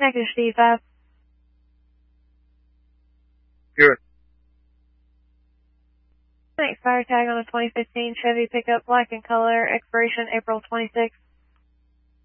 Negative, Steve 5. Good. Expired tag on a 2015 Chevy pickup, black in color, expiration April 26.